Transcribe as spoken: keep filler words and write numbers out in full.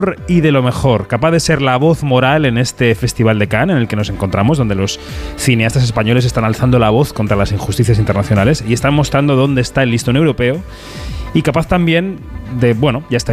y de lo mejor, capaz de ser la voz moral en este Festival de Cannes en el que nos encontramos, donde los cineastas españoles están alzando la voz contra las injusticias internacionales y están mostrando dónde está el listón europeo, y capaz también de, bueno, ya está